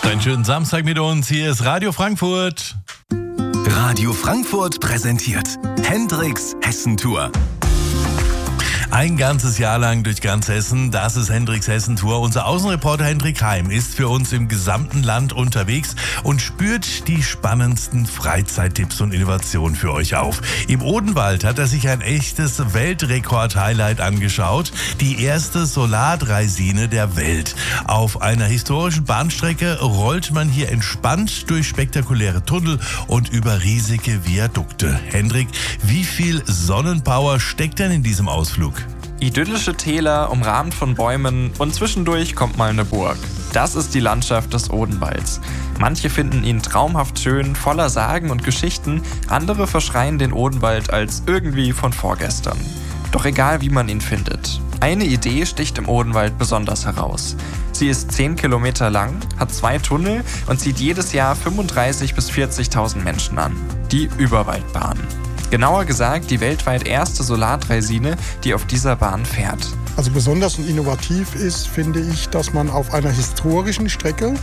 Einen schönen Samstag mit uns. Hier ist Radio Frankfurt. Radio Frankfurt präsentiert Hendricks Hessentour. Ein ganzes Jahr lang durch ganz Hessen, das ist Hendricks Hessentour. Unser Außenreporter Hendrik Heim ist für uns im gesamten Land unterwegs und spürt die spannendsten Freizeittipps und Innovationen für euch auf. Im Odenwald hat er sich ein echtes Weltrekord-Highlight angeschaut. Die erste Solardraisine der Welt. Auf einer historischen Bahnstrecke rollt man hier entspannt durch spektakuläre Tunnel und über riesige Viadukte. Hendrik, wie viel Sonnenpower steckt denn in diesem Ausflug? Idyllische Täler, umrahmt von Bäumen und zwischendurch kommt mal eine Burg. Das ist die Landschaft des Odenwalds. Manche finden ihn traumhaft schön, voller Sagen und Geschichten, andere verschreien den Odenwald als irgendwie von vorgestern. Doch egal wie man ihn findet. Eine Idee sticht im Odenwald besonders heraus. Sie ist 10 Kilometer lang, hat 2 Tunnel und zieht jedes Jahr 35.000 bis 40.000 Menschen an. Die Überwaldbahn. Genauer gesagt die weltweit erste Solardraisine, die auf dieser Bahn fährt. Also besonders und innovativ ist, finde ich, dass man auf einer historischen Strecke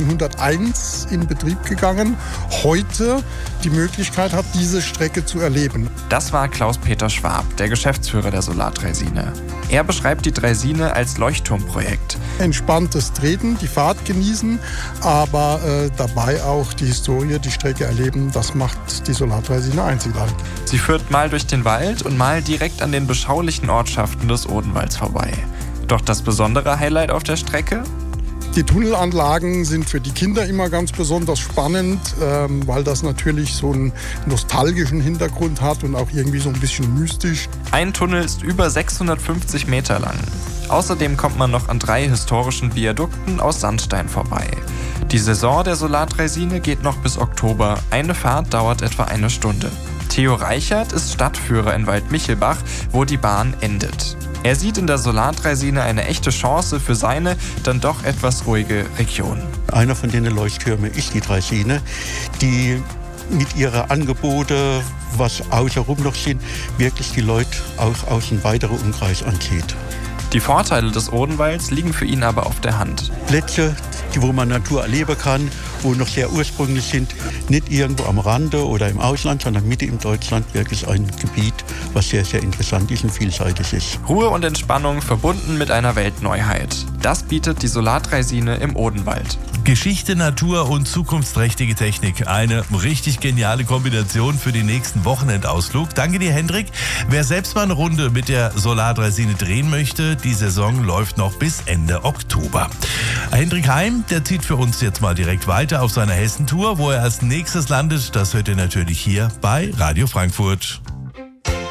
1901 in Betrieb gegangen, heute die Möglichkeit hat, diese Strecke zu erleben. Das war Klaus-Peter Schwab, der Geschäftsführer der Solardraisine. Er beschreibt die Draisine als Leuchtturmprojekt. Entspanntes Treten, die Fahrt genießen, aber dabei auch die Historie, die Strecke erleben, das macht die Solardraisine einzigartig. Sie führt mal durch den Wald und mal direkt an den beschaulichen Ortschaften des Odenwalds vorbei. Doch das besondere Highlight auf der Strecke? Die Tunnelanlagen sind für die Kinder immer ganz besonders spannend, weil das natürlich so einen nostalgischen Hintergrund hat und auch irgendwie so ein bisschen mystisch. Ein Tunnel ist über 650 Meter lang. Außerdem kommt man noch an 3 historischen Viadukten aus Sandstein vorbei. Die Saison der Solardraisine geht noch bis Oktober. Eine Fahrt dauert etwa 1 Stunde. Theo Reichert ist Stadtführer in Waldmichelbach, wo die Bahn endet. Er sieht in der Solardraisine eine echte Chance für seine dann doch etwas ruhige Region. Einer von den Leuchttürmen ist die Draisine, die mit ihren Angeboten, was außenrum noch sind, wirklich die Leute auch aus einem weiteren Umkreis anzieht. Die Vorteile des Odenwalds liegen für ihn aber auf der Hand. Plätze, wo man Natur erleben kann, wo noch sehr ursprünglich sind, nicht irgendwo am Rande oder im Ausland, sondern mitten in Deutschland wirklich ein Gebiet, was sehr, sehr interessant ist und vielseitig ist. Ruhe und Entspannung verbunden mit einer Weltneuheit. Das bietet die Solardraisine im Odenwald. Geschichte, Natur und zukunftsträchtige Technik. Eine richtig geniale Kombination für den nächsten Wochenendausflug. Danke dir, Hendrik. Wer selbst mal eine Runde mit der Solardraisine drehen möchte, die Saison läuft noch bis Ende Oktober. Hendrik Heim, der zieht für uns jetzt mal direkt weiter auf seiner Hessentour. Wo er als nächstes landet, das hört ihr natürlich hier bei Radio Frankfurt.